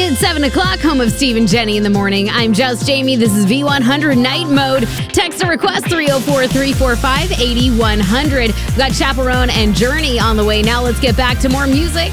It's 7 o'clock, home of Steve and Jenny in the morning. I'm just Jamie. This is V100 Night Mode. Text a request 304-345-8100. We've got Chaperone and Journey on the way. Now let's get back to more music.